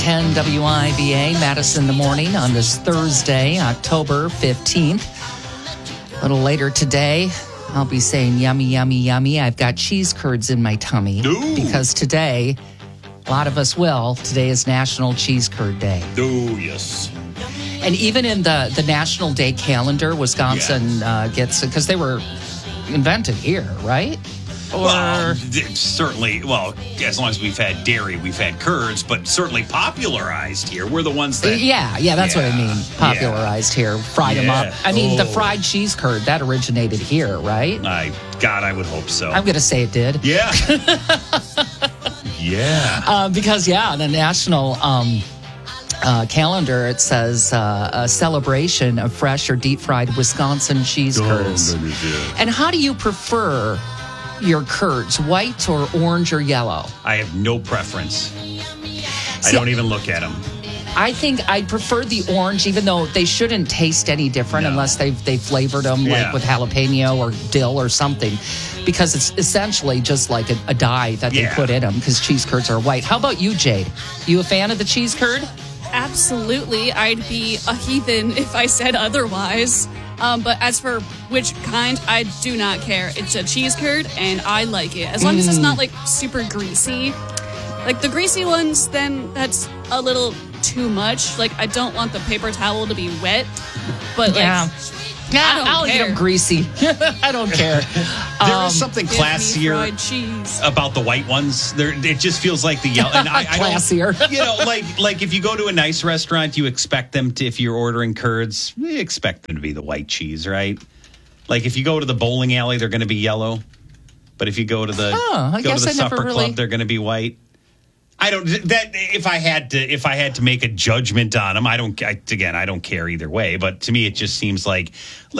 1310 WIBA, Madison in the Morning on this Thursday, October 15th. A little later today, I'll be saying yummy, yummy, yummy. I've got cheese curds in my tummy. Ooh. Because today, a lot of us will. Today is National Cheese Curd Day. Oh, yes. And even in the National Day calendar, Wisconsin gets, because they were invented here, right? Or certainly, as long as we've had dairy, we've had curds, but certainly popularized here. We're the ones that... Yeah, that's what I mean. Popularized here. Fried them up. I mean, the fried cheese curd, that originated here, right? I would hope so. I'm going to say it did. Yeah. Yeah. Because, the national... calendar, it says a celebration of fresh or deep-fried Wisconsin cheese curds. And how do you prefer your curds, white or orange or yellow? I have no preference. I don't even look at them. I think I prefer the orange, even though they shouldn't taste any different unless they flavored them like with jalapeno or dill or something, because it's essentially just like a dye that they put in them, because cheese curds are white. How about you, Jade? You a fan of the cheese curd? Absolutely. I'd be a heathen if I said otherwise. But as for which kind, I do not care. It's a cheese curd, and I like it. As long as it's not, like, super greasy. Like, the greasy ones, then that's a little too much. Like, I don't want the paper towel to be wet. But, I'll eat them greasy. I don't care. There is something classier about the white ones. It just feels like the yellow. And classier. Like if you go to a nice restaurant, you expect them to, if you're ordering curds, you expect them to be the white cheese, right? Like if you go to the bowling alley, they're going to be yellow. But if you go to the supper club, they're going to be white. I don't. That if I had to make a judgment on them, I don't care either way. But to me, it just seems like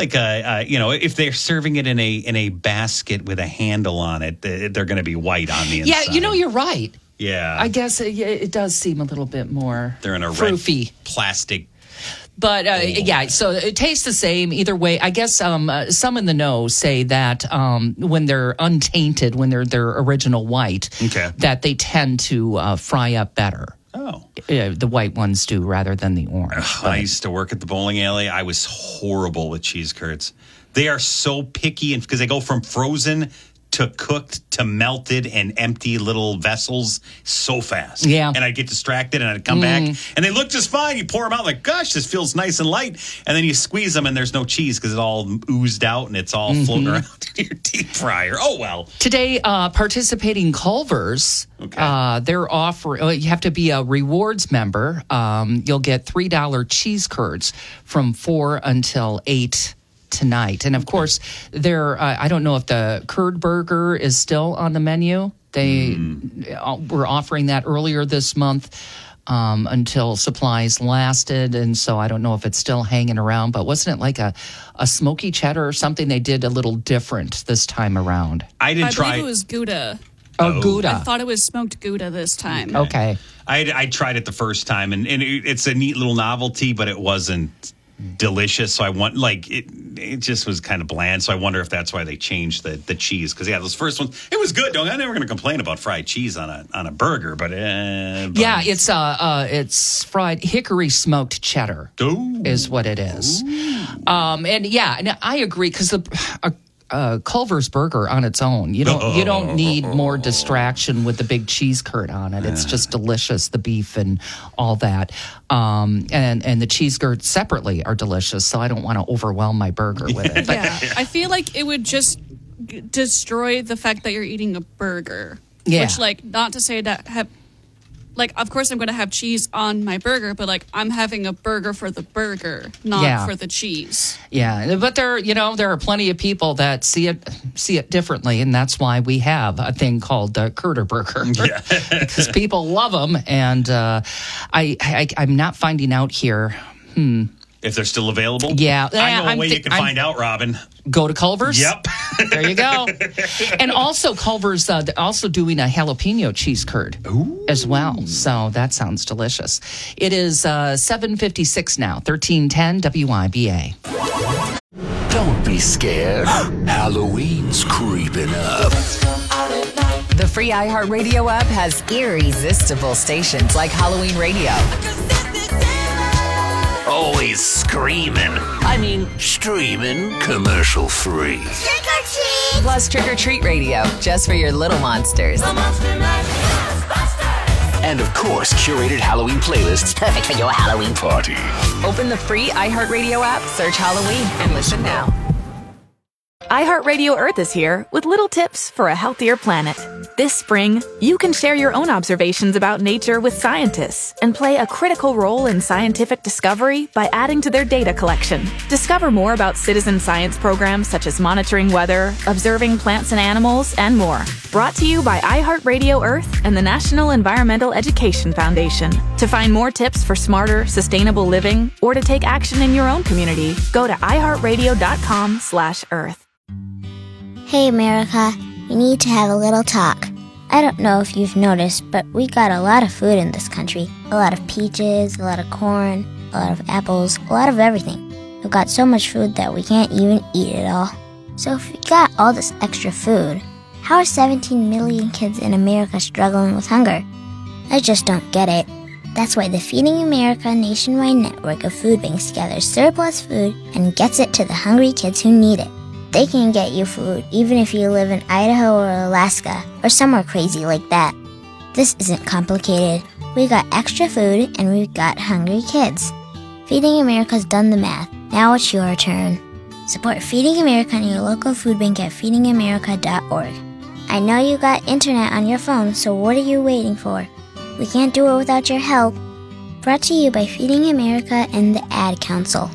if they're serving it in a basket with a handle on it, they're going to be white on the inside. Yeah, you're right. Yeah, I guess it does seem a little bit more. They're in a froofy red plastic. But, so it tastes the same either way. I guess some in the know say that when they're untainted, when they're their original white, that they tend to fry up better. Oh. The white ones do rather than the orange. I used to work at the bowling alley. I was horrible with cheese curds. They are so picky because they go from frozen to cooked to melted and empty little vessels so fast. Yeah. And I'd get distracted and I'd come back and they look just fine. You pour them out like, gosh, this feels nice and light. And then you squeeze them and there's no cheese because it's all oozed out and it's all floating around in your deep fryer. Oh, well. Today, participating Culver's, they're offering, you have to be a rewards member. You'll get $3 cheese curds from 4 until 8 tonight. And of course, I don't know if the curd burger is still on the menu. They were offering that earlier this month until supplies lasted. And so I don't know if it's still hanging around, but wasn't it like a smoky cheddar or something they did a little different this time around? I believe it was Gouda. Oh, Gouda. I thought it was smoked Gouda this time. Okay. I tried it the first time, and it's a neat little novelty, but it wasn't delicious. So it just was kind of bland. So I wonder if that's why they changed the cheese. Because those first ones, it was good. I'm never going to complain about fried cheese on a burger. But it's fried hickory smoked cheddar. Ooh. Is what it is. And I agree because Culver's burger on its own, you don't need more distraction with the big cheese curd on it. It's just delicious, the beef and all that. And the cheese curds separately are delicious, so I don't want to overwhelm my burger with it. But, I feel like it would just destroy the fact that you're eating a burger. Yeah. Which, not to say that of course I'm going to have cheese on my burger, but I'm having a burger for the burger, not for the chease. Yeah, but there are plenty of people that see it differently, and that's why we have a thing called the Curder Burger. Yeah. Because people love them, and I'm not finding out here. If they're still available? Yeah. I know a way you can find out, Robin. Go to Culver's? Yep. There you go. And also Culver's also doing a jalapeno cheese curd as well. So that sounds delicious. It is 7:56 now, 1310 WIBA. Don't be scared. Halloween's creeping up. The free iHeartRadio app has irresistible stations like Halloween Radio. Always screaming. Streaming commercial free. Trick or treat! Plus Trick or Treat Radio, just for your little monsters. And of course, curated Halloween playlists perfect for your Halloween party. Open the free iHeartRadio app, search Halloween, and listen now. iHeartRadio Earth is here with little tips for a healthier planet. This spring, you can share your own observations about nature with scientists and play a critical role in scientific discovery by adding to their data collection. Discover more about citizen science programs such as monitoring weather, observing plants and animals, and more. Brought to you by iHeartRadio Earth and the National Environmental Education Foundation. To find more tips for smarter, sustainable living or to take action in your own community, go to iHeartRadio.com/Earth. Hey, America. We need to have a little talk. I don't know if you've noticed, but we got a lot of food in this country. A lot of peaches, a lot of corn, a lot of apples, a lot of everything. We've got so much food that we can't even eat it all. So if we got all this extra food, how are 17 million kids in America struggling with hunger? I just don't get it. That's why the Feeding America nationwide network of food banks gathers surplus food and gets it to the hungry kids who need it. They can get you food even if you live in Idaho or Alaska or somewhere crazy like that. This isn't complicated. We got extra food and we've got hungry kids. Feeding America's done the math. Now it's your turn. Support Feeding America and your local food bank at feedingamerica.org. I know you got internet on your phone, so what are you waiting for? We can't do it without your help. Brought to you by Feeding America and the Ad Council.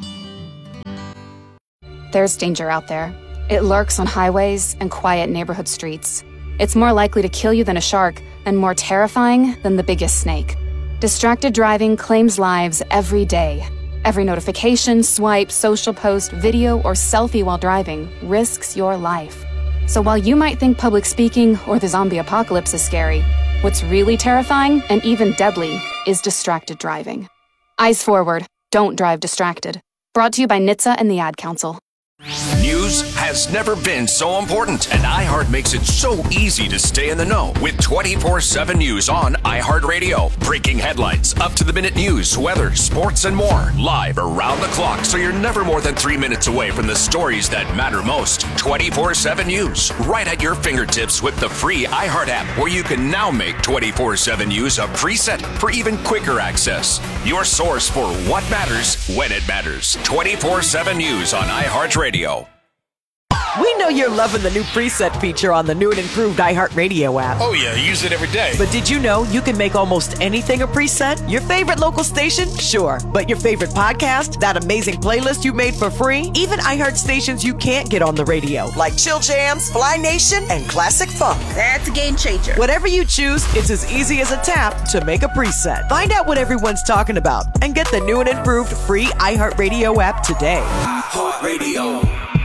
There's danger out there. It lurks on highways and quiet neighborhood streets. It's more likely to kill you than a shark and more terrifying than the biggest snake. Distracted driving claims lives every day. Every notification, swipe, social post, video, or selfie while driving risks your life. So while you might think public speaking or the zombie apocalypse is scary, what's really terrifying and even deadly is distracted driving. Eyes forward. Don't drive distracted. Brought to you by NHTSA and the Ad Council. News has never been so important, and iHeart makes it so easy to stay in the know with 24/7 news on iHeartRadio. Breaking headlines, up-to-the-minute news, weather, sports, and more. Live around the clock, so you're never more than 3 minutes away from the stories that matter most. 24/7 news, right at your fingertips with the free iHeart app, where you can now make 24/7 news a preset for even quicker access. Your source for what matters when it matters. 24/7 news on iHeartRadio. We know you're loving the new preset feature on the new and improved iHeartRadio app. Oh yeah, I use it every day. But did you know you can make almost anything a preset? Your favorite local station? Sure. But your favorite podcast? That amazing playlist you made for free? Even iHeart stations you can't get on the radio, like Chill Jams, Fly Nation, and Classic Funk. That's a game changer. Whatever you choose, it's as easy as a tap to make a preset. Find out what everyone's talking about and get the new and improved free iHeartRadio app today. iHeartRadio.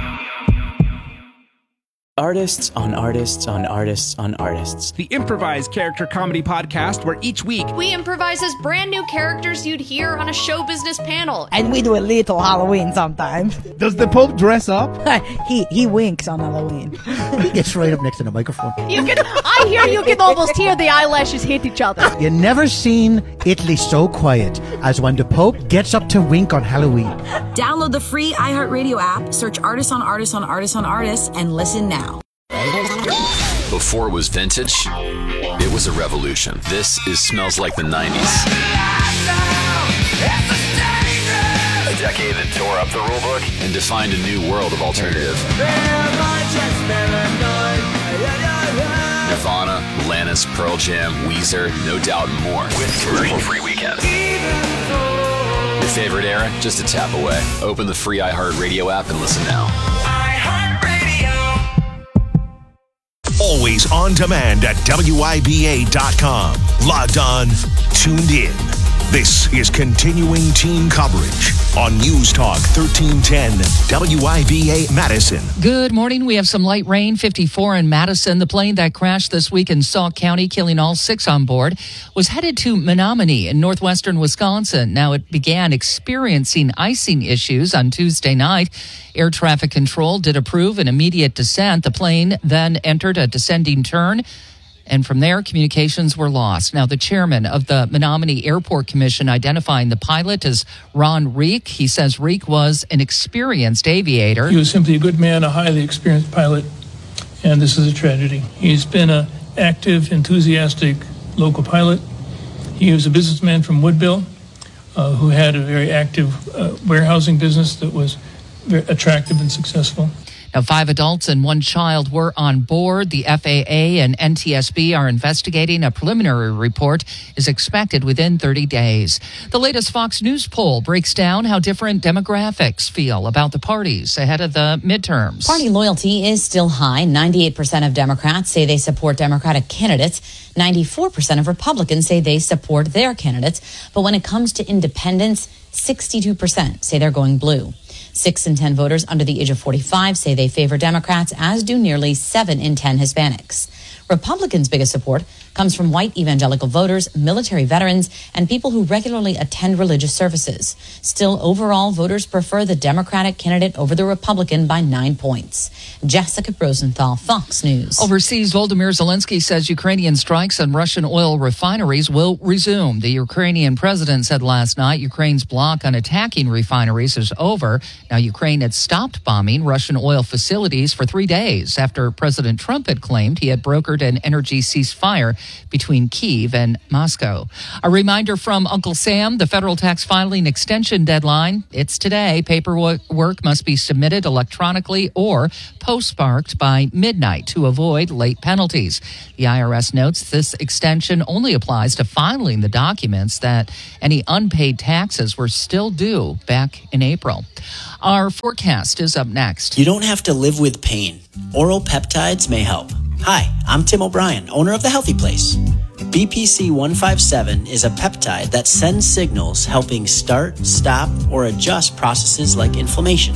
Artists on Artists on Artists on Artists. The improvised character comedy podcast where each week we improvise as brand new characters you'd hear on a show business panel. And we do a little Halloween sometimes. Does the Pope dress up? he winks on Halloween. He gets right up next to the microphone. I hear you can almost hear the eyelashes hit each other. You never seen Italy so quiet as when the Pope gets up to wink on Halloween. Download the free iHeartRadio app, search Artists on Artists on Artists on Artists, and listen now. Before it was vintage, it was a revolution. This is Smells Like the 90s. A decade that tore up the rulebook and defined a new world of alternative. Nirvana, Alanis, Pearl Jam, Weezer, No Doubt, and more. With commercial-free weekends. Your favorite era? Just a tap away. Open the free iHeartRadio app and listen now. Always on demand at WIBA.com. Logged on, tuned in. This is continuing team coverage on News Talk 1310 WIBA Madison. Good morning. We have some light rain, 54 in Madison. The plane that crashed this week in Sauk County, killing all 6 on board, was headed to Menominee in northwestern Wisconsin. Now it began experiencing icing issues on Tuesday night. Air traffic control did approve an immediate descent. The plane then entered a descending turn, and from there, communications were lost. Now, the chairman of the Menominee Airport Commission identifying the pilot as Ron Reek. He says Reek was an experienced aviator. He was simply a good man, a highly experienced pilot, and this is a tragedy. He's been an active, enthusiastic local pilot. He was a businessman from Woodville who had a very active warehousing business that was very attractive and successful. Now, 5 adults and 1 child were on board. The FAA and NTSB are investigating. A preliminary report is expected within 30 days. The latest Fox News poll breaks down how different demographics feel about the parties ahead of the midterms. Party loyalty is still high. 98% of Democrats say they support Democratic candidates. 94% of Republicans say they support their candidates. But when it comes to independents, 62% say they're going blue. 6 in 10 voters under the age of 45 say they favor Democrats, as do nearly 7 in 10 Hispanics. Republicans' biggest support comes from white evangelical voters, military veterans, and people who regularly attend religious services. Still, overall, voters prefer the Democratic candidate over the Republican by 9 points. Jessica Rosenthal, Fox News. Overseas, Volodymyr Zelensky says Ukrainian strikes on Russian oil refineries will resume. The Ukrainian president said last night Ukraine's block on attacking refineries is over. Now, Ukraine had stopped bombing Russian oil facilities for 3 days after President Trump had claimed he had brokered an energy ceasefire between Kyiv and Moscow. A reminder from Uncle Sam, the federal tax filing extension deadline. It's today. Paperwork must be submitted electronically or postmarked by midnight to avoid late penalties. The IRS notes this extension only applies to filing the documents that any unpaid taxes were still due back in April. Our forecast is up next. You don't have to live with pain. Oral peptides may help. Hi, I'm Tim O'Brien, owner of The Healthy Place. BPC 157 is a peptide that sends signals helping start, stop, or adjust processes like inflammation.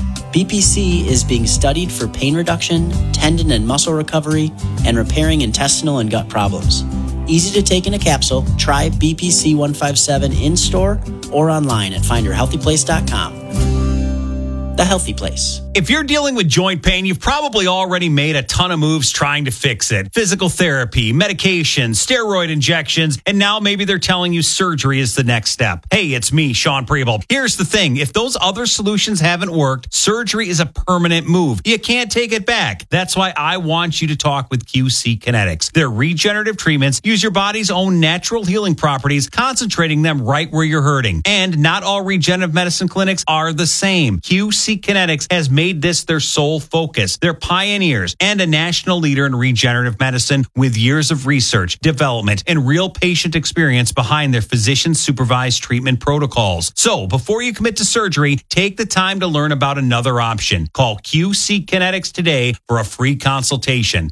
BPC is being studied for pain reduction, tendon and muscle recovery, and repairing intestinal and gut problems. Easy to take in a capsule. Try BPC 157 in-store or online at findyourhealthyplace.com. The Healthy Place. If you're dealing with joint pain, you've probably already made a ton of moves trying to fix it. Physical therapy, medication, steroid injections, and now maybe they're telling you surgery is the next step. Hey, it's me, Sean Preble. Here's the thing. If those other solutions haven't worked, surgery is a permanent move. You can't take it back. That's why I want you to talk with QC Kinetics. Their regenerative treatments use your body's own natural healing properties, concentrating them right where you're hurting. And not all regenerative medicine clinics are the same. QC Kinetics has made this their sole focus. They're pioneers and a national leader in regenerative medicine with years of research, development, and real patient experience behind their physician-supervised treatment protocols. So, before you commit to surgery, take the time to learn about another option. Call QC Kinetics today for a free consultation.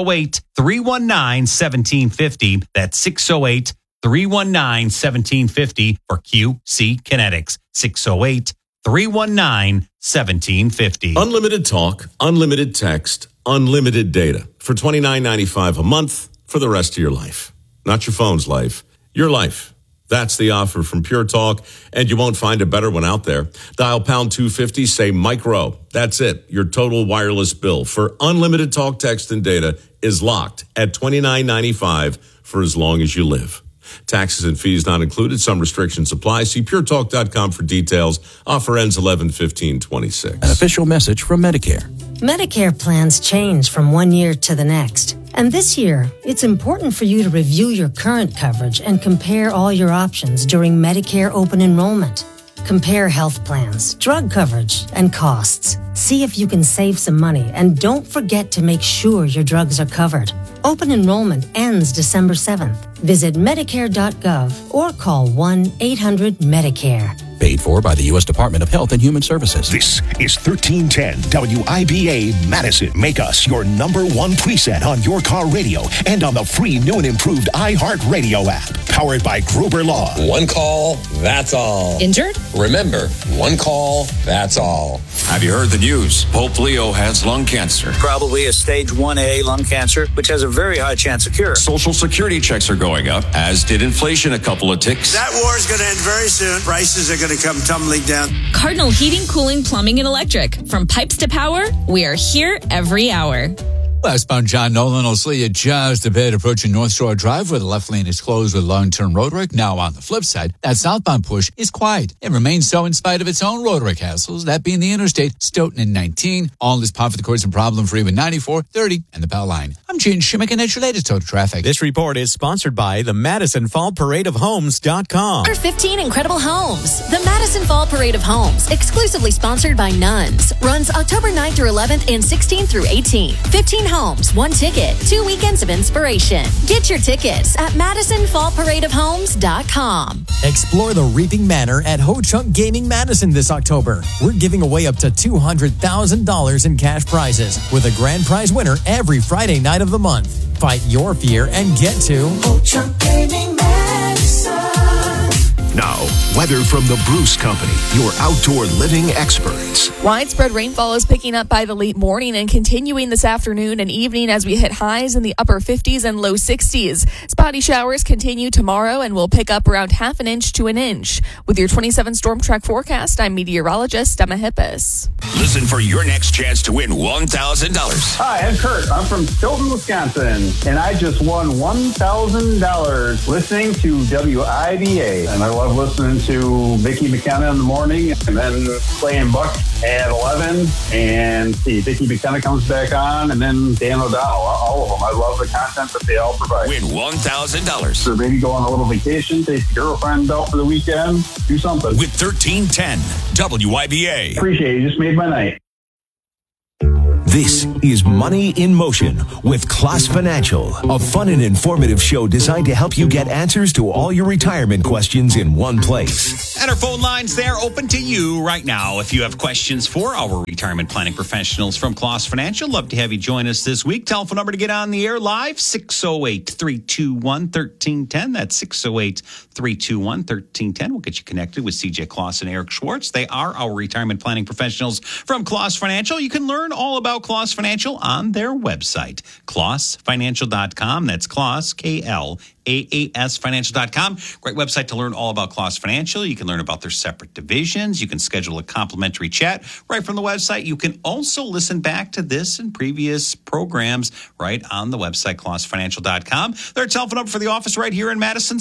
608-319-1750. That's 608-319-1750 for QC Kinetics. 608-319-1750. Unlimited talk, unlimited text, unlimited data for $29.95 a month for the rest of your life. Not your phone's life, your life. That's the offer from Pure Talk, and you won't find a better one out there. Dial pound 250, say micro. That's it. Your total wireless bill for unlimited talk, text, and data is locked at $29.95 for as long as you live. Taxes and fees not included. Some restrictions apply. See puretalk.com for details. Offer ends 11/15/26. An official message from Medicare. Medicare plans change from one year to the next. And this year, it's important for you to review your current coverage and compare all your options during Medicare open enrollment. Compare health plans, drug coverage, and costs. See if you can save some money, and don't forget to make sure your drugs are covered. Open enrollment ends December 7th. Visit Medicare.gov or call 1-800-MEDICARE. Paid for by the U.S. Department of Health and Human Services. This is 1310 WIBA Madison. Make us your number one preset on your car radio and on the free new and improved iHeartRadio app. Powered by Gruber Law. One call, that's all. Injured? Remember, one call, that's all. Have you heard the news? Pope Leo has lung cancer. Probably a stage 1A lung cancer, which has a very high chance of cure. Social Security checks are going up, as did inflation a couple of ticks. That war is going to end very soon. Prices are going to come tumbling down. Cardinal Heating, Cooling, Plumbing, and Electric. From pipes to power, we are here every hour. Westbound John Nolan will see you just a bit approaching North Shore Drive, where the left lane is closed with long-term road work. Now, on the flip side, that southbound push is quiet. It remains so in spite of its own road work hassles, that being the interstate, Stoughton and 19. All is par for the course and problem-free with 94, 30, and the Pell Line. I'm Gene Schimmick, and that's your latest total traffic. This report is sponsored by the Madison Fall Parade of Homes.com. For 15 incredible homes. The Madison Fall Parade of Homes, exclusively sponsored by Nuns, runs October 9th through 11th and 16th through 18th. 15 homes, 1 ticket, 2 weekends of inspiration. Get your tickets at MadisonFallParadeOfHomes.com. Explore the Reaping Manor at Ho Chunk Gaming Madison this October. We're giving away up to $200,000 in cash prizes with a grand prize winner every Friday night of the month. Fight your fear and get to Ho Chunk Gaming Madison. Now, weather from the Bruce Company, your outdoor living experts. Widespread rainfall is picking up by the late morning and continuing this afternoon and evening as we hit highs in the upper 50s and low 60s. Spotty showers continue tomorrow and will pick up around half an inch to an inch. With your 27 Storm Track forecast, I'm meteorologist Emma Hippis. Listen for your next chance to win $1,000. Hi, I'm Kurt. I'm from Stoughton, Wisconsin, and I just won $1,000 listening to WIBA. And I love listening to Vicki McKenna in the morning, and then Clay and Buck at 11, and Vicki McKenna comes back on, and then Dan O'Donnell, all of them. I love the content that they all provide. Win $1,000. So maybe go on a little vacation, take your girlfriend out for the weekend, do something. With 1310 WIBA. Appreciate it. You just made my night. This is Money in Motion with Class Financial, a fun and informative show designed to help you get answers to all your retirement questions in one place. And our phone lines there open to you right now. If you have questions for our retirement planning professionals from Class Financial, love to have you join us this week. Telephone number to get on the air live, 608-321-1310. That's 608-321-1310. We'll get you connected with CJ Kloss and Eric Schwartz. They are our retirement planning professionals from Class Financial. You can learn all about Kloss Financial on their website, klossfinancial.com. That's Kloss, KLAAS Financial.com. Great website to learn all about Kloss Financial. You can learn about their separate divisions. You can schedule a complimentary chat right from the website. You can also listen back to this and previous programs right on the website, klossfinancial.com. Their telephone number for the office right here in Madison,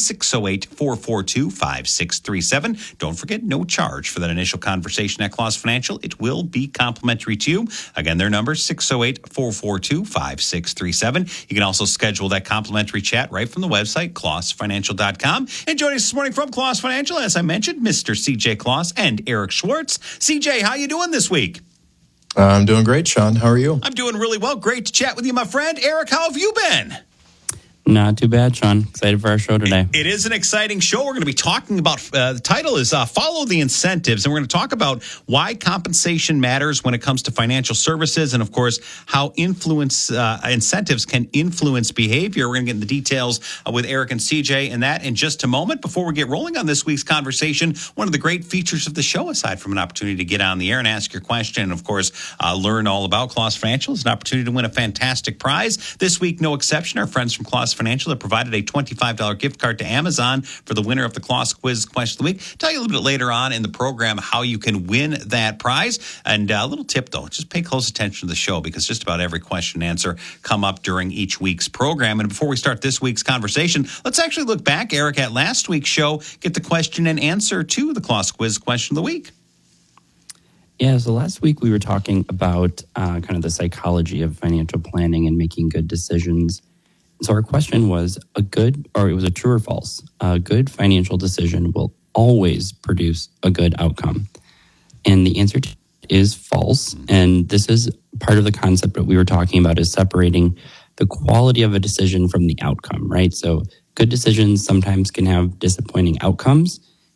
608-442-5637. Don't forget, no charge for that initial conversation at Kloss Financial. It will be complimentary to you. Again, their number, 608-442-5637. You can also schedule that complimentary chat right from the website, klossfinancial.com. And joining us this morning from Kloss Financial, as I mentioned, Mr. CJ Kloss and Eric Schwartz. CJ, how you doing this week? I'm doing great, Sean. How are you? I'm doing really well. Great to chat with you, my friend. Eric, how have you been? Not too bad, Sean. Excited for our show today. It is an exciting show. We're going to be talking about, the title is Follow the Incentives, and we're going to talk about why compensation matters when it comes to financial services, and of course, how incentives can influence behavior. We're going to get into the details with Eric and CJ and that in just a moment. Before we get rolling on this week's conversation, one of the great features of the show, aside from an opportunity to get on the air and ask your question, and of course, learn all about Kloss Financial, is an opportunity to win a fantastic prize. This week, no exception, our friends from Kloss Financial have provided a $25 gift card to Amazon for the winner of the Kloss Quiz Question of the Week. Tell you a little bit later on in the program how you can win that prize. And a little tip, though, just pay close attention to the show because just about every question and answer come up during each week's program. And before we start this week's conversation, let's actually look back, Eric, at last week's show, get the question and answer to the Kloss Quiz Question of the Week. Yeah, so last week we were talking about kind of the psychology of financial planning and making good decisions. So our question was it was a true or false. A good financial decision will always produce a good outcome. And the answer is false. And this is part of the concept that we were talking about, is separating the quality of a decision from the outcome, right? So good decisions sometimes can have disappointing outcomes.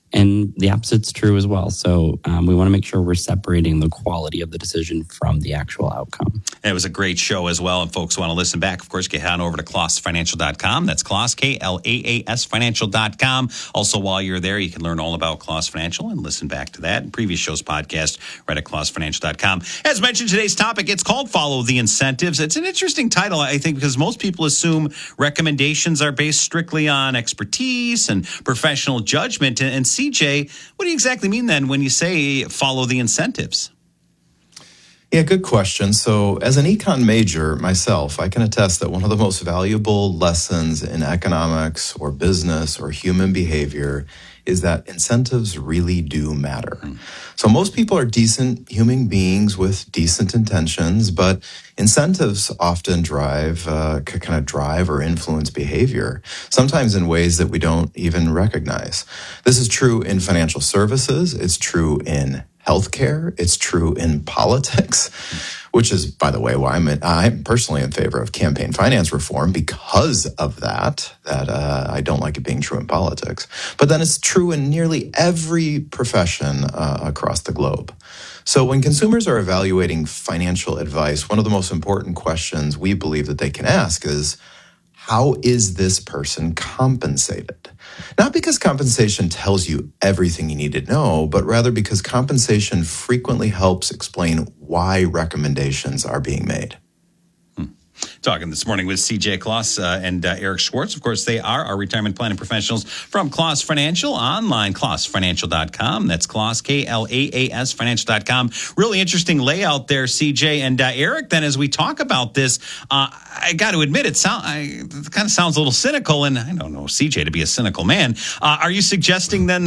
And the opposite's true as well. So we want to make sure we're separating the quality of the decision from the actual outcome. And it was a great show as well. And folks want to listen back, of course, you can head on over to KlaasFinancial.com. That's Klaas, Klaas Financial.com. Also, while you're there, you can learn all about Klaas Financial and listen back to that and previous shows podcast right at KlaasFinancial.com. As mentioned, today's topic, it's called Follow the Incentives. It's an interesting title, I think, because most people assume recommendations are based strictly on expertise and professional judgment. And CJ, what do you exactly mean then when you say follow the incentives? Yeah, good question. So as an econ major myself, I can attest that one of the most valuable lessons in economics or business or human behavior is that incentives really do matter. So most people are decent human beings with decent intentions, but incentives often drive or influence behavior, sometimes in ways that we don't even recognize. This is true in financial services. It's true in healthcare. It's true in politics, which is, by the way, why I'm personally in favor of campaign finance reform because of that I don't like it being true in politics. But then it's true in nearly every profession across the globe. So when consumers are evaluating financial advice, one of the most important questions we believe that they can ask is, how is this person compensated? Not because compensation tells you everything you need to know, but rather because compensation frequently helps explain why recommendations are being made. Talking this morning with CJ Klaas and Eric Schwartz. Of course, they are our retirement planning professionals from Klaas Financial, online, KlaasFinancial.com. That's Klaas, Klaas Financial.com. Really interesting layout there, CJ. And Eric, then as we talk about this, I got to admit, it kind of sounds a little cynical, and I don't know CJ to be a cynical man. Are you suggesting then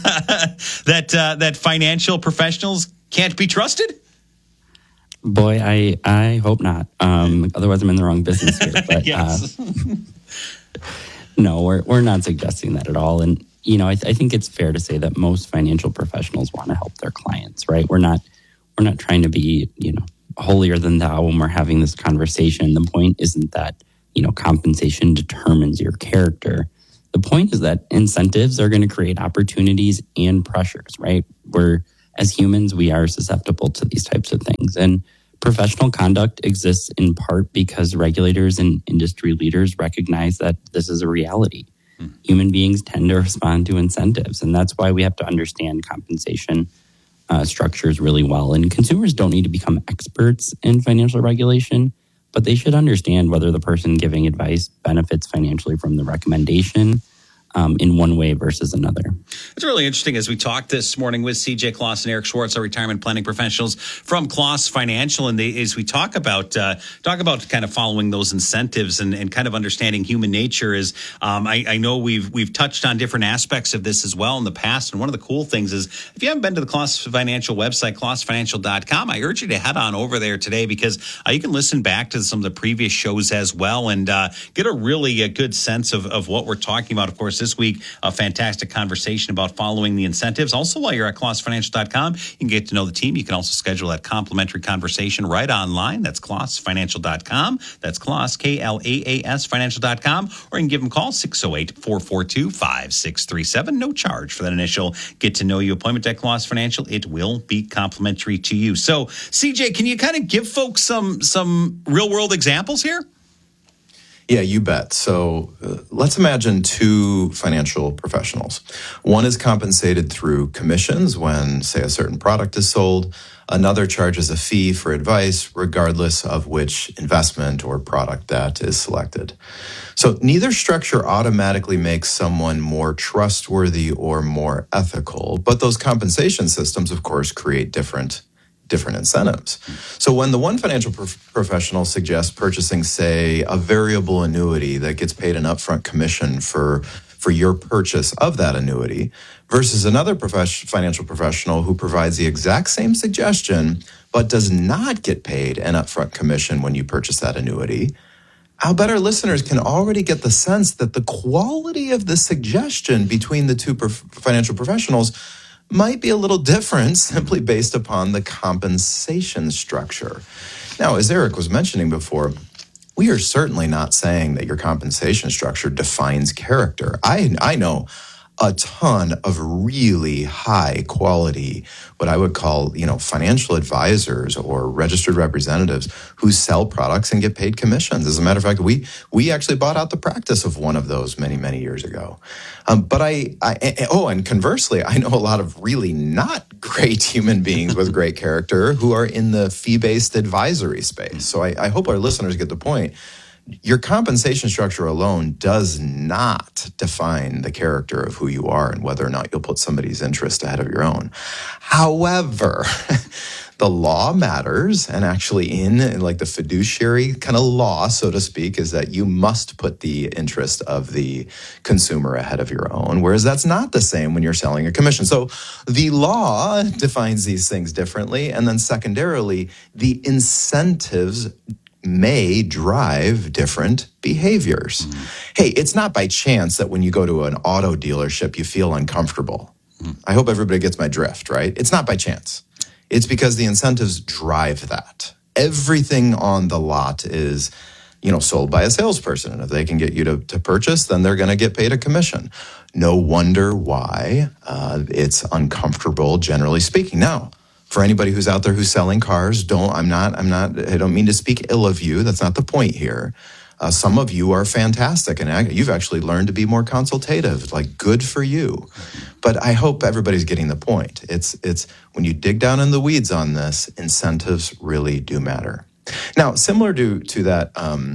that financial professionals can't be trusted? Boy, I hope not. Otherwise, I'm in the wrong business here. But yes. No, we're not suggesting that at all. And I think it's fair to say that most financial professionals want to help their clients, right? We're not trying to be holier than thou when we're having this conversation. The point isn't that compensation determines your character. The point is that incentives are going to create opportunities and pressures, right? As humans, we are susceptible to these types of things. And professional conduct exists in part because regulators and industry leaders recognize that this is a reality. Human beings tend to respond to incentives, and that's why we have to understand compensation structures really well. And consumers don't need to become experts in financial regulation, but they should understand whether the person giving advice benefits financially from the recommendation in one way versus another. It's really interesting as we talked this morning with CJ Klaas and Eric Schwartz, our retirement planning professionals from Klaas Financial, and as we talk about kind of following those incentives and kind of understanding human nature is I know we've touched on different aspects of this as well in the past, and one of the cool things is if you haven't been to the Klaas Financial website, KlaasFinancial.com, I urge you to head on over there today because you can listen back to some of the previous shows as well and get a really good sense of what we're talking about. Of course, this week, a fantastic conversation about following the incentives. Also, while you're at KlaasFinancial.com, you can get to know the team. You can also schedule that complimentary conversation right online. That's KlaasFinancial.com. That's Klaas, Klaas Financial.com. Or you can give them a call, 608-442-5637. No charge for that initial get-to-know-you appointment at Klaas Financial. It will be complimentary to you. So, CJ, can you kind of give folks some real-world examples here? Yeah, you bet. So let's imagine two financial professionals. One is compensated through commissions when, say, a certain product is sold. Another charges a fee for advice, regardless of which investment or product that is selected. So neither structure automatically makes someone more trustworthy or more ethical, but those compensation systems, of course, create different incentives. So when the one financial professional suggests purchasing, say, a variable annuity that gets paid an upfront commission for your purchase of that annuity versus another financial professional who provides the exact same suggestion but does not get paid an upfront commission when you purchase that annuity, I'll bet our listeners can already get the sense that the quality of the suggestion between the two financial professionals might be a little different simply based upon the compensation structure. Now, as Eric was mentioning before, we are certainly not saying that your compensation structure defines character. I know a ton of really high quality, what I would call, financial advisors or registered representatives who sell products and get paid commissions. As a matter of fact, we actually bought out the practice of one of those many, many years ago. And conversely, I know a lot of really not great human beings with great character who are in the fee-based advisory space. So I hope our listeners get the point. Your compensation structure alone does not define the character of who you are and whether or not you'll put somebody's interest ahead of your own. However, the law matters, and actually in like the fiduciary kind of law, so to speak, is that you must put the interest of the consumer ahead of your own, whereas that's not the same when you're selling a commission. So the law defines these things differently, and then secondarily, the incentives may drive different behaviors. Hey, it's not by chance that when you go to an auto dealership, you feel uncomfortable. I hope everybody gets my drift, right? It's not by chance. It's because the incentives drive that. Everything on the lot is, sold by a salesperson. And if they can get you to purchase, then they're going to get paid a commission. No wonder why it's uncomfortable, generally speaking. Now, for anybody who's out there who's selling cars, I don't mean to speak ill of you. That's not the point here. Some of you are fantastic, and you've actually learned to be more consultative. Like, good for you. But I hope everybody's getting the point. It's when you dig down in the weeds on this, incentives really do matter. Now, similar to that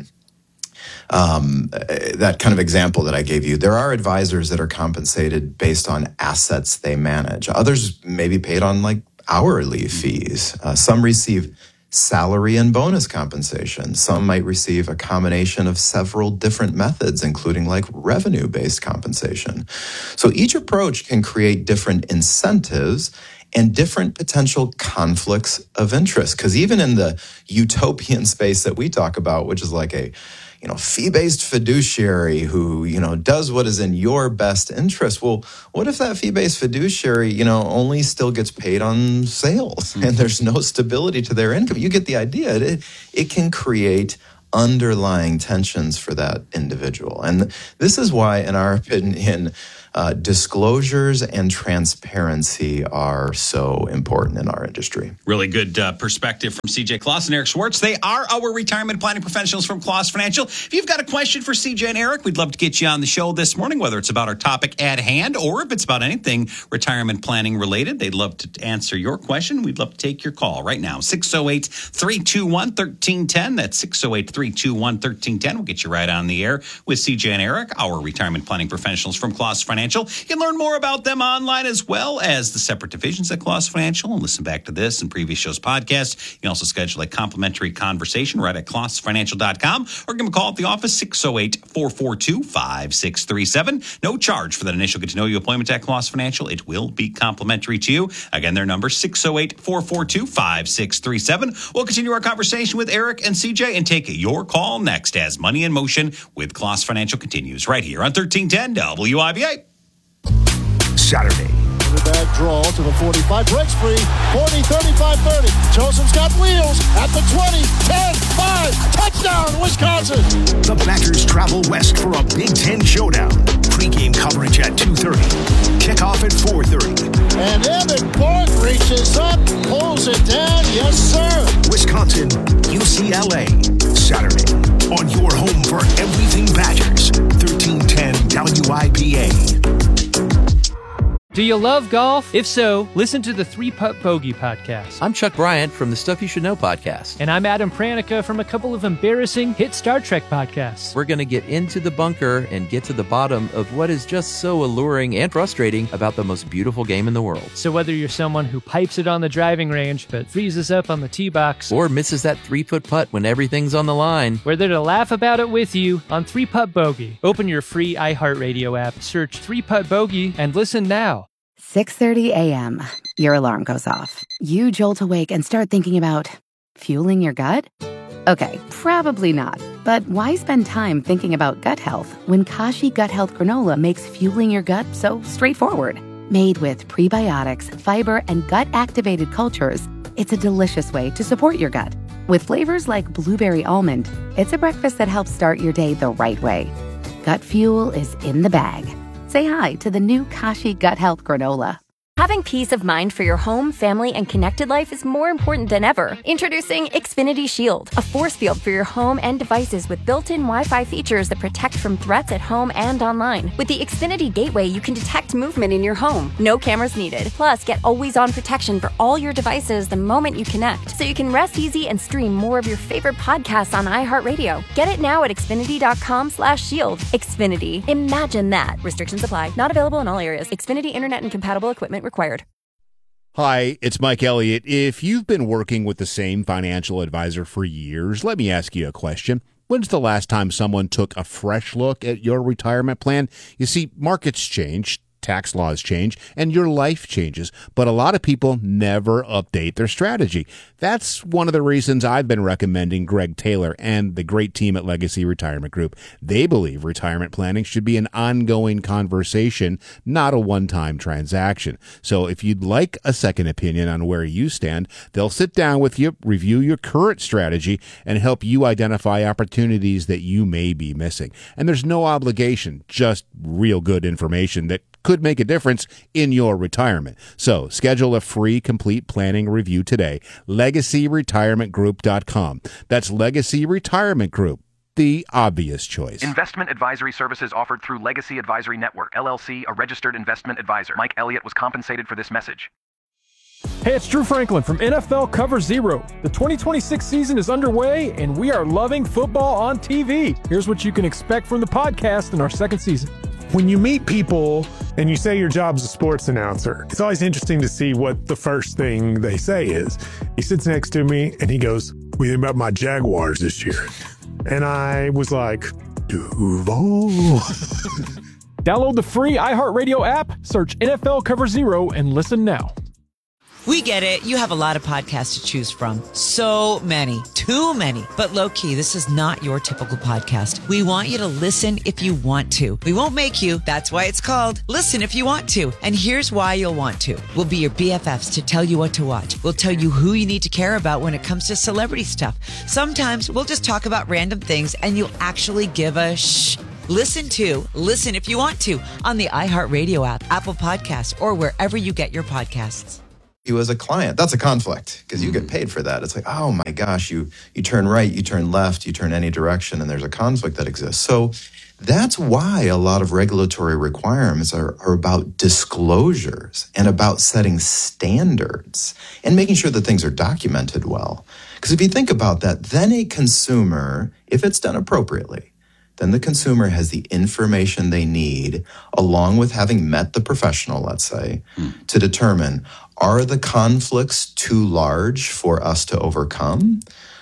that kind of example that I gave you, there are advisors that are compensated based on assets they manage. Others may be paid on like hourly fees. Some receive salary and bonus compensation. Some might receive a combination of several different methods, including like revenue-based compensation. So each approach can create different incentives and different potential conflicts of interest. Because even in the utopian space that we talk about, which is like a fee-based fiduciary who, does what is in your best interest. Well, what if that fee-based fiduciary, only still gets paid on sales and there's no stability to their income? You get the idea. It can create underlying tensions for that individual. And this is why, in our opinion, disclosures and transparency are so important in our industry. Really good perspective from CJ Kloss and Eric Schwartz. They are our retirement planning professionals from Kloss Financial. If you've got a question for CJ and Eric, we'd love to get you on the show this morning, whether it's about our topic at hand or if it's about anything retirement planning related. They'd love to answer your question. We'd love to take your call right now. 608-321-1310. That's 608-321-1310. We'll get you right on the air with CJ and Eric, our retirement planning professionals from Kloss Financial. You can learn more about them online as well as the separate divisions at Kloss Financial and listen back to this and previous shows' podcasts. You can also schedule a complimentary conversation right at klossfinancial.com or give them a call at the office, 608-442-5637. No charge for that initial get-to-know-you appointment at Kloss Financial. It will be complimentary to you. Again, their number, 608-442-5637. We'll continue our conversation with Eric and CJ and take your call next as Money in Motion with Kloss Financial continues right here on 1310 WIBA. Saturday. Bad draw to the 45, breaks free, 40, 35, 30. Joseph's got wheels at the 20, 10, 5, touchdown, Wisconsin. The Packers travel west for a Big Ten showdown. Pre-game coverage at 2:30. Kickoff at 4:30. And Evan Bourne reaches up, pulls it down, yes sir. Wisconsin, UCLA, Saturday. On your home for everything Badgers, 1310 WIBA. Do you love golf? If so, listen to the 3 Putt Bogey podcast. I'm Chuck Bryant from the Stuff You Should Know podcast. And I'm Adam Pranica from a couple of embarrassing hit Star Trek podcasts. We're going to get into the bunker and get to the bottom of what is just so alluring and frustrating about the most beautiful game in the world. So whether you're someone who pipes it on the driving range but freezes up on the tee box, or misses that 3-foot putt when everything's on the line, we're there to laugh about it with you on 3 Putt Bogey. Open your free iHeartRadio app, search 3 Putt Bogey, and listen now. 6:30 a.m. Your alarm goes off. You jolt awake and start thinking about fueling your gut? Okay, probably not. But why spend time thinking about gut health when Kashi Gut Health Granola makes fueling your gut so straightforward? Made with prebiotics, fiber, and gut-activated cultures, it's a delicious way to support your gut. With flavors like blueberry almond, it's a breakfast that helps start your day the right way. Gut fuel is in the bag. say hi to the new Kashi Gut Health Granola. Having peace of mind for your home, family, and connected life is more important than ever. Introducing Xfinity Shield, a force field for your home and devices with built-in Wi-Fi features that protect from threats at home and online. With the Xfinity Gateway, you can detect movement in your home. No cameras needed. Plus, get always-on protection for all your devices the moment you connect, so you can rest easy and stream more of your favorite podcasts on iHeartRadio. Get it now at Xfinity.com/shield. Xfinity. Imagine that. Restrictions apply. Not available in all areas. Xfinity Internet and compatible equipment required. Hi, it's Mike Elliott. If you've been working with the same financial advisor for years, let me ask you a question. When's the last time someone took a fresh look at your retirement plan? You see, markets change, tax laws change, and your life changes, but a lot of people never update their strategy. That's one of the reasons I've been recommending Greg Taylor and the great team at Legacy Retirement Group. They believe retirement planning should be an ongoing conversation, not a one-time transaction. So if you'd like a second opinion on where you stand, they'll sit down with you, review your current strategy, and help you identify opportunities that you may be missing. And there's no obligation, just real good information that could make a difference in your retirement. So schedule a free complete planning review today. LegacyRetirementGroup.com. That's Legacy Retirement Group, the obvious choice. Investment advisory services offered through Legacy Advisory Network, LLC, a registered investment advisor. Mike Elliott was compensated for this message. Hey, it's Drew Franklin from NFL Cover Zero. The 2026 season is underway, and we are loving football on TV. Here's what you can expect from the podcast in our second season. When you meet people and you say your job's a sports announcer, it's always interesting to see what the first thing they say is. He sits next to me and he goes, "What do you think about my Jaguars this year?" And I was like, Duval. Download the free iHeartRadio app, search NFL Cover Zero, and listen now. We get it. You have a lot of podcasts to choose from. So many. Too many. But low-key, this is not your typical podcast. We want you to listen if you want to. We won't make you. That's why it's called Listen If You Want To. And here's why you'll want to. We'll be your BFFs to tell you what to watch. We'll tell you who you need to care about when it comes to celebrity stuff. Sometimes we'll just talk about random things and you'll actually give a shh. Listen If You Want To on the iHeartRadio app, Apple Podcasts, or wherever you get your podcasts. You as a client, that's a conflict because you get paid for that. It's like, oh my gosh, you turn right, you turn left, you turn any direction, and there's a conflict that exists. So that's why a lot of regulatory requirements are about disclosures and about setting standards and making sure that things are documented well. Because if you think about that, then a consumer, if it's done appropriately, then the consumer has the information they need, along with having met the professional, let's say, to determine, are the conflicts too large for us to overcome?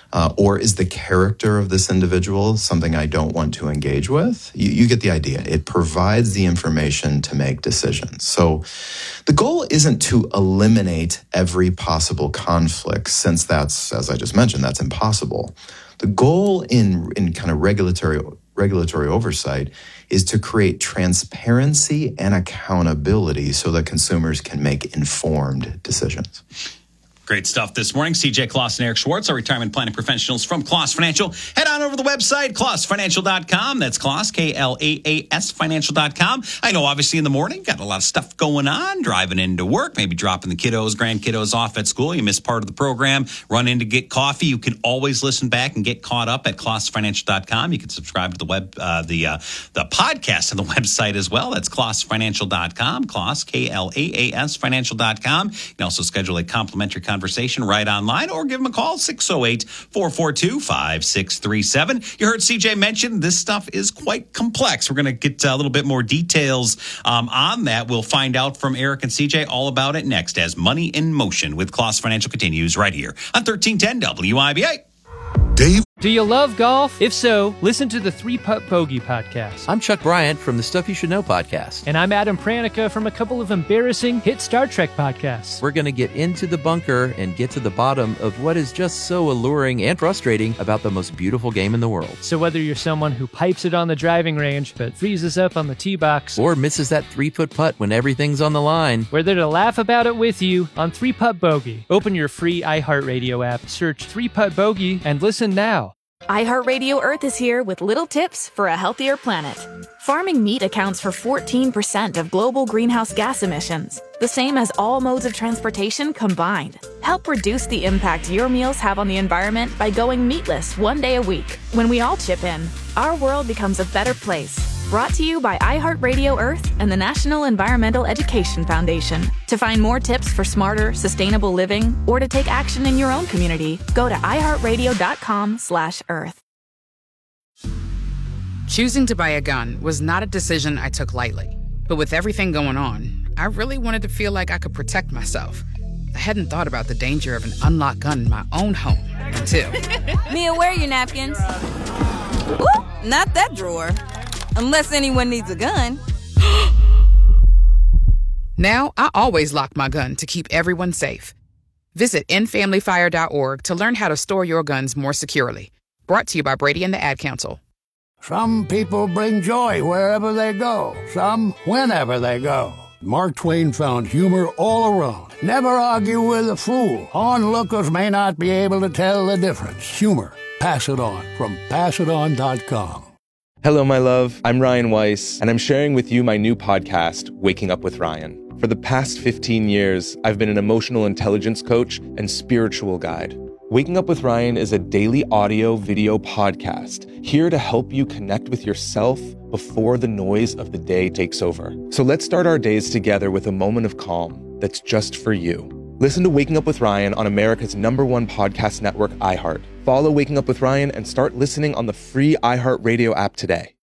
Or is the character of this individual something I don't want to engage with? You get the idea. It provides the information to make decisions. So the goal isn't to eliminate every possible conflict, since that's, as I just mentioned, that's impossible. The goal in kind of regulatory oversight is to create transparency and accountability so that consumers can make informed decisions. Great stuff this morning. CJ Kloss and Eric Schwartz, our retirement planning professionals from Kloss Financial. Head on over to the website, KlossFinancial.com. That's Kloss, K-L-A-A-S, Financial.com. I know, obviously, in the morning, got a lot of stuff going on, driving into work, maybe dropping the grandkiddos off at school. You missed part of the program, run in to get coffee. You can always listen back and get caught up at KlossFinancial.com. You can subscribe to the the podcast on the website as well. That's KlossFinancial.com. Kloss, K-L-A-A-S, Financial.com. You can also schedule a complimentary conversation right online or give them a call, 608-442-5637. You heard CJ mention this stuff is quite complex. We're going to get a little bit more details on that. We'll find out from Eric and CJ all about it next as Money in Motion with Kloss Financial continues right here on 1310 WIBA. Dave. Do you love golf? If so, listen to the 3-Putt Bogey podcast. I'm Chuck Bryant from the Stuff You Should Know podcast. And I'm Adam Pranica from a couple of embarrassing hit Star Trek podcasts. We're going to get into the bunker and get to the bottom of what is just so alluring and frustrating about the most beautiful game in the world. So whether you're someone who pipes it on the driving range but freezes up on the tee box, or misses that 3-foot putt when everything's on the line, we're there to laugh about it with you on 3-Putt Bogey. Open your free iHeartRadio app, search 3-Putt Bogey, and listen now. iHeartRadio Earth is here with little tips for a healthier planet. Farming meat accounts for 14% of global greenhouse gas emissions, the same as all modes of transportation combined. Help reduce the impact your meals have on the environment by going meatless one day a week. When we all chip in, our world becomes a better place. Brought to you by iHeartRadio Earth and the National Environmental Education Foundation. To find more tips for smarter, sustainable living, or to take action in your own community, go to iHeartRadio.com/Earth. Choosing to buy a gun was not a decision I took lightly. But with everything going on, I really wanted to feel like I could protect myself. I hadn't thought about the danger of an unlocked gun in my own home until... Mia, where are your napkins? Ooh, not that drawer. Unless anyone needs a gun. Now, I always lock my gun to keep everyone safe. Visit endfamilyfire.org to learn how to store your guns more securely. Brought to you by Brady and the Ad Council. Some people bring joy wherever they go. Some whenever they go. Mark Twain found humor all around. Never argue with a fool. Onlookers may not be able to tell the difference. Humor. Pass it on from passiton.com. Hello, my love. I'm Ryan Weiss, and I'm sharing with you my new podcast, Waking Up with Ryan. For the past 15 years, I've been an emotional intelligence coach and spiritual guide. Waking Up with Ryan is a daily audio video podcast here to help you connect with yourself before the noise of the day takes over. So let's start our days together with a moment of calm that's just for you. Listen to Waking Up with Ryan on America's #1 podcast network, iHeart. Follow Waking Up with Ryan and start listening on the free iHeartRadio app today.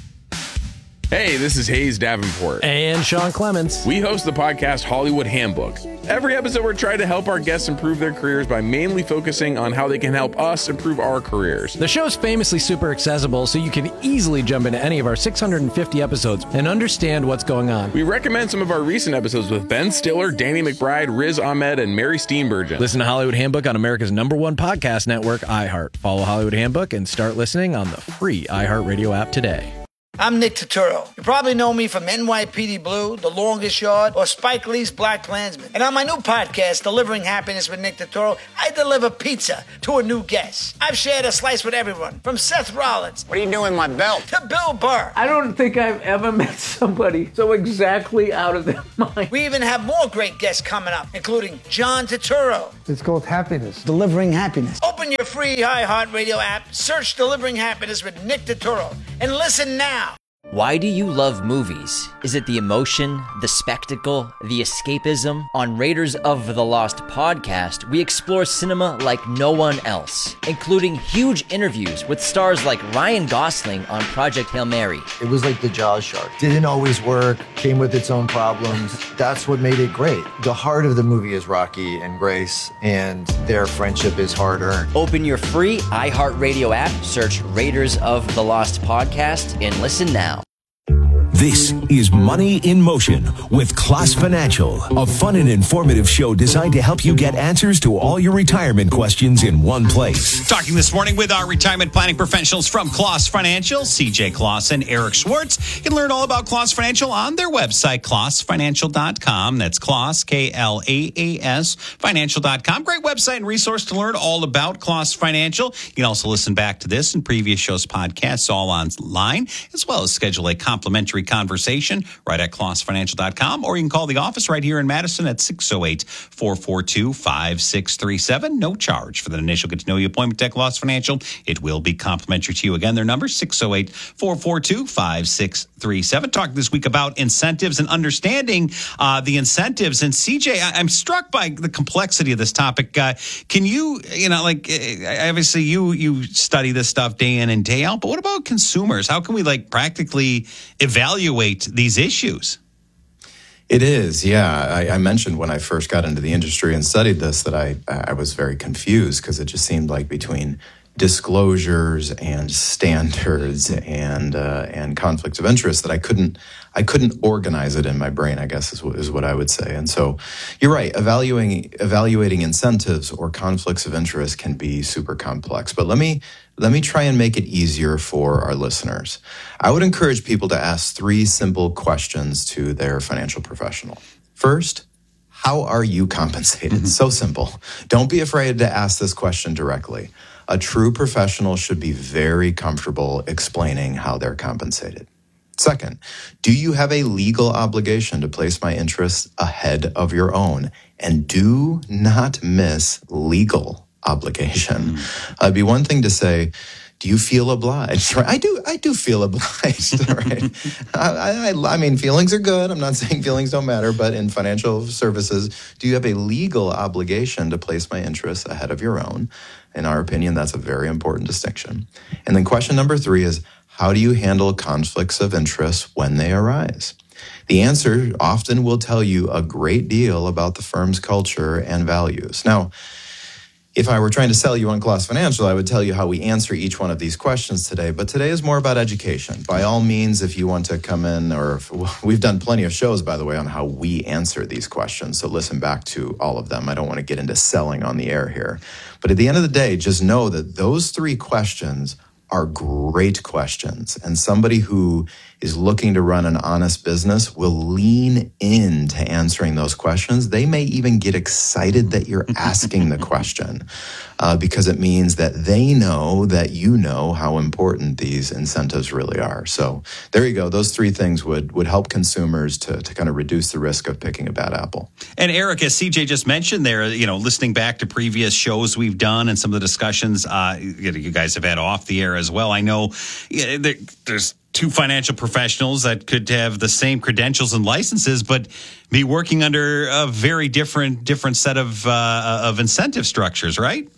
Hey, this is Hayes Davenport. And Sean Clements. We host the podcast Hollywood Handbook. Every episode, we're trying to help our guests improve their careers by mainly focusing on how they can help us improve our careers. The show's famously super accessible, so you can easily jump into any of our 650 episodes and understand what's going on. We recommend some of our recent episodes with Ben Stiller, Danny McBride, Riz Ahmed, and Mary Steenburgen. Listen to Hollywood Handbook on America's #1 podcast network, iHeart. Follow Hollywood Handbook and start listening on the free iHeartRadio app today. I'm Nick Turturro. You probably know me from NYPD Blue, The Longest Yard, or Spike Lee's Black Klansman. And on my new podcast, Delivering Happiness with Nick Turturro, I deliver pizza to a new guest. I've shared a slice with everyone, from Seth Rollins. What are you doing with my belt? To Bill Burr. I don't think I've ever met somebody so exactly out of their mind. We even have more great guests coming up, including John Turturro. It's called Happiness. Delivering Happiness. Open your free iHeartRadio app, search Delivering Happiness with Nick Turturro, and listen now. Why do you love movies? Is it the emotion, the spectacle, the escapism? On Raiders of the Lost podcast, we explore cinema like no one else, including huge interviews with stars like Ryan Gosling on Project Hail Mary. It was like the Jaws shark. Didn't always work, came with its own problems. That's what made it great. The heart of the movie is Rocky and Grace, and their friendship is hard-earned. Open your free iHeartRadio app, search Raiders of the Lost podcast, and listen now. This is Money in Motion with Class Financial, a fun and informative show designed to help you get answers to all your retirement questions in one place. Talking this morning with our retirement planning professionals from Claas Financial, CJ Claas and Eric Schwartz. You can learn all about Claas Financial on their website, claasfinancial.com. That's Claas, K-L-A-A-S, financial.com. Great website and resource to learn all about Claas Financial. You can also listen back to this and previous shows' podcasts all online, as well as schedule a complimentary conversation right at claasfinancial.com, or you can call the office right here in Madison at 608-442-5637. No charge for the initial get-to-know-you appointment at Claas Financial. It will be complimentary to you. Again, their number, 608-442-5637. Talking this week about incentives and understanding the incentives. And CJ, I'm struck by the complexity of this topic. Can you, obviously you study this stuff day in and day out, but what about consumers? How can we practically evaluate these issues? It is, yeah. I mentioned when I first got into the industry and studied this that I was very confused because it just seemed like between disclosures and standards and conflicts of interest that I couldn't organize it in my brain, I guess is what I would say. And so you're right, evaluating incentives or conflicts of interest can be super complex. But let me try and make it easier for our listeners. I would encourage people to ask 3 simple questions to their financial professional. First, how are you compensated? So simple. Don't be afraid to ask this question directly. A true professional should be very comfortable explaining how they're compensated. Second, do you have a legal obligation to place my interests ahead of your own? And do not miss legal obligation. It'd be one thing to say, do you feel obliged? Right? I do feel obliged, right? I mean, feelings are good. I'm not saying feelings don't matter, but in financial services, do you have a legal obligation to place my interests ahead of your own? In our opinion, that's a very important distinction. And then question number 3 is, how do you handle conflicts of interest when they arise? The answer often will tell you a great deal about the firm's culture and values. Now, if I were trying to sell you on Kloss Financial, I would tell you how we answer each one of these questions today. But today is more about education. By all means, if you want to come in, we've done plenty of shows, by the way, on how we answer these questions. So listen back to all of them. I don't want to get into selling on the air here. But at the end of the day, just know that those 3 questions are great questions. And somebody who is looking to run an honest business will lean into answering those questions. They may even get excited that you're asking the question because it means that they know that you know how important these incentives really are. So there you go. Those 3 things would help consumers to kind of reduce the risk of picking a bad apple. And Eric, as CJ just mentioned there, listening back to previous shows we've done and some of the discussions you guys have had off the air as well. I know there's 2 financial professionals that could have the same credentials and licenses, but be working under a very different set of incentive structures, right?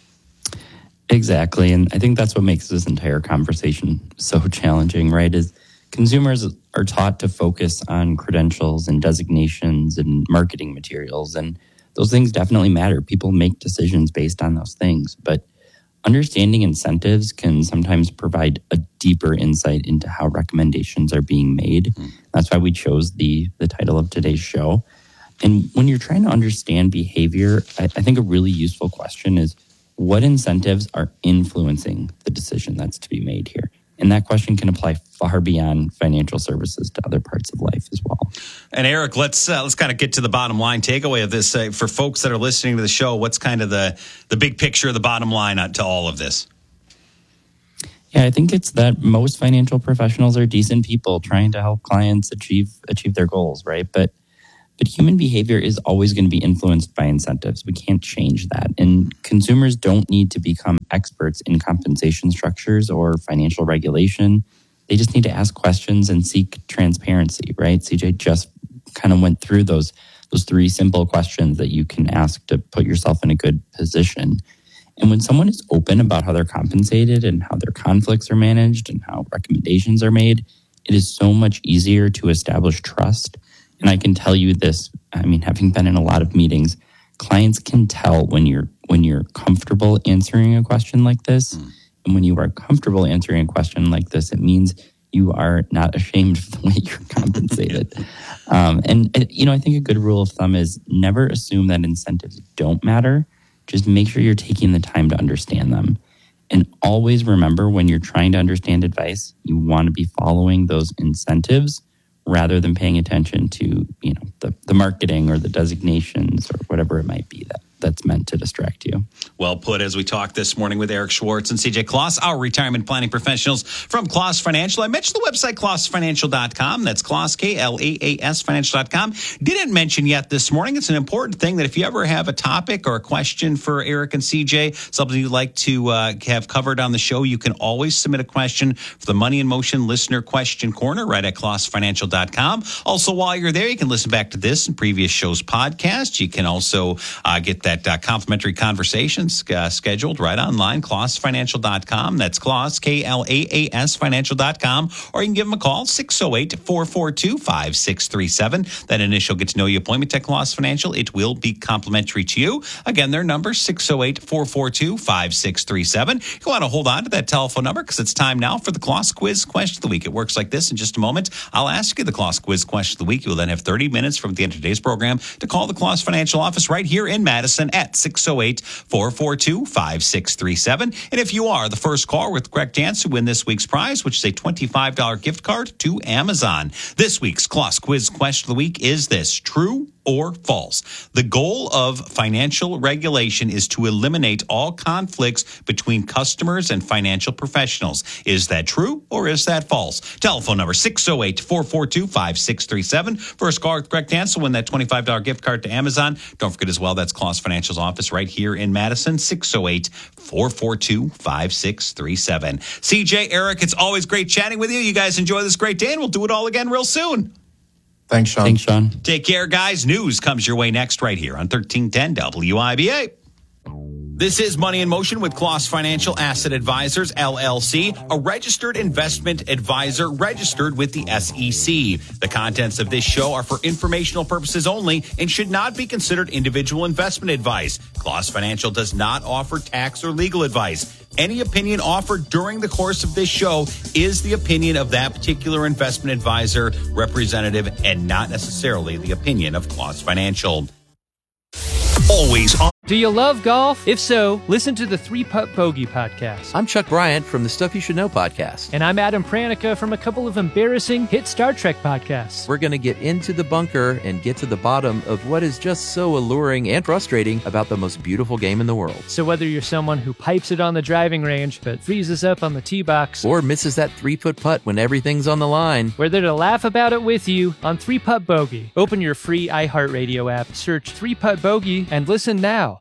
Exactly. And I think that's what makes this entire conversation so challenging, right? Is consumers are taught to focus on credentials and designations and marketing materials. And those things definitely matter. People make decisions based on those things. But understanding incentives can sometimes provide a deeper insight into how recommendations are being made. That's why we chose the title of today's show. And when you're trying to understand behavior, I think a really useful question is, what incentives are influencing the decision that's to be made here? And that question can apply far beyond financial services to other parts of life as well. And Eric, let's kind of get to the bottom line takeaway of this. For folks that are listening to the show, what's kind of the big picture, the bottom line to all of this? Yeah, I think it's that most financial professionals are decent people trying to help clients achieve their goals, right? But human behavior is always going to be influenced by incentives. We can't change that. And consumers don't need to become experts in compensation structures or financial regulation. They just need to ask questions and seek transparency, right? CJ just kind of went through those 3 simple questions that you can ask to put yourself in a good position. And when someone is open about how they're compensated and how their conflicts are managed and how recommendations are made, it is so much easier to establish trust. And I can tell you this, I mean, having been in a lot of meetings, clients can tell when you're comfortable answering a question like this. And when you are comfortable answering a question like this, it means you are not ashamed of the way you're compensated. I think a good rule of thumb is never assume that incentives don't matter. Just make sure you're taking the time to understand them. And always remember, when you're trying to understand advice, you want to be following those incentives rather than paying attention to, the marketing or the designations or whatever it might be that's meant to distract you. Well put, as we talked this morning with Eric Schwartz and CJ Kloss, our retirement planning professionals from Kloss Financial. I mentioned the website klossfinancial.com. That's Kloss, Klaas financial.com. Didn't mention yet this morning, it's an important thing that if you ever have a topic or a question for Eric and CJ, something you'd like to have covered on the show, you can always submit a question for the Money in Motion Listener Question Corner right at klossfinancial.com. Also, while you're there, you can listen back to this and previous shows podcast. You can also get that complimentary conversations scheduled right online, klossfinancial.com. That's Kloss, Klaas financial.com. Or you can give them a call, 608-442-5637. That initial get-to-know-you appointment at Kloss Financial, it will be complimentary to you. Again, their number, 608-442-5637. You want to hold on to that telephone number because it's time now for the Kloss Quiz Question of the Week. It works like this. In just a moment, I'll ask you the Kloss Quiz Question of the Week. You will then have 30 minutes from the end of today's program to call the Kloss Financial office right here in Madison Madison at 608-442-5637. And if you are the first caller with the correct answer, win this week's prize, which is a $25 gift card to Amazon. This week's Kloss Quiz question of the week is this: true or false? The goal of financial regulation is to eliminate all conflicts between customers and financial professionals. Is that true or is that false? Telephone number 608-442-5637. First call, correct answer, win that $25 gift card to Amazon. Don't forget as well, that's Kloss Financial's office right here in Madison, 608-442-5637. CJ, Eric, it's always great chatting with you. You guys enjoy this great day, and we'll do it all again real soon. Thanks, Sean. Take care, guys. News comes your way next right here on 1310 WIBA. This is Money in Motion with Kloss Financial Asset Advisors, LLC, a registered investment advisor registered with the SEC. The contents of this show are for informational purposes only and should not be considered individual investment advice. Kloss Financial does not offer tax or legal advice. Any opinion offered during the course of this show is the opinion of that particular investment advisor, representative, and not necessarily the opinion of Kloss Financial. Always on. Do you love golf? If so, listen to the 3-Putt Bogey podcast. I'm Chuck Bryant from the Stuff You Should Know podcast. And I'm Adam Pranica from a couple of embarrassing hit Star Trek podcasts. We're going to get into the bunker and get to the bottom of what is just so alluring and frustrating about the most beautiful game in the world. So whether you're someone who pipes it on the driving range but freezes up on the tee box, or misses that 3-foot putt when everything's on the line, we're there to laugh about it with you on 3-Putt Bogey. Open your free iHeartRadio app, search 3-Putt Bogey, and listen now.